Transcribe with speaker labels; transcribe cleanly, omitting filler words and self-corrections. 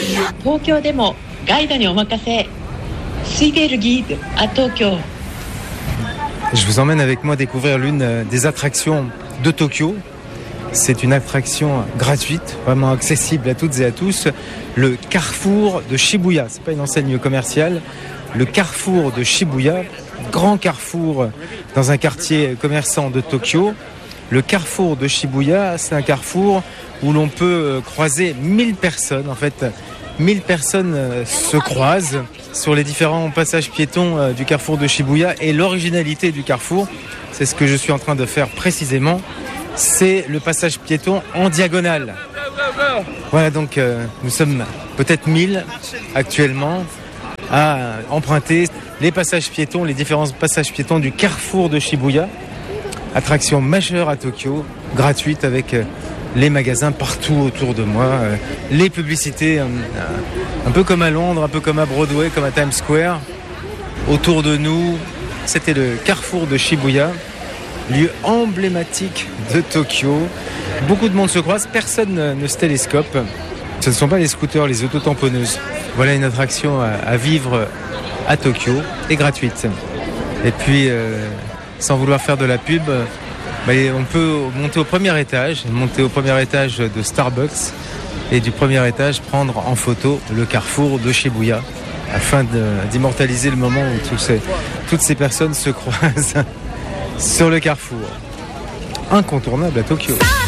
Speaker 1: 東京でもガイドにお任せ。空いているギイドà Tokyo.
Speaker 2: Je vous emmène avec moi découvrir l'une des attractions de Tokyo. C'est une attraction gratuite, vraiment accessible à toutes et à tous. Le carrefour de Shibuya. C'est pas une enseigne commerciale. Le carrefour de Shibuya, grand carrefour dans un quartier commerçant de Tokyo. Le carrefour de Shibuya, c'est un carrefour où l'on peut croiser 1000 personnes. En fait, 1000 personnes se croisent sur les différents passages piétons du carrefour de Shibuya. Et l'originalité du carrefour, c'est ce que je suis en train de faire précisément, c'est le passage piéton en diagonale. Voilà, donc nous sommes peut-être 1000 actuellement à emprunter les passages piétons, les différents passages piétons du carrefour de Shibuya. Attraction majeure à Tokyo, gratuite avec les magasins partout autour de moi, les publicités un peu comme à Londres, un peu comme à Broadway, comme à Times Square. Autour de nous, c'était le carrefour de Shibuya, lieu emblématique de Tokyo. Beaucoup de monde se croise, personne ne se télescope. Ce ne sont pas les scooters, les autotamponneuses. Voilà une attraction à vivre à Tokyo et gratuite. Et puis, sans vouloir faire de la pub, on peut monter au premier étage de Starbucks et du premier étage prendre en photo le carrefour de Shibuya afin d'immortaliser le moment où toutes ces personnes se croisent sur le carrefour. Incontournable à Tokyo.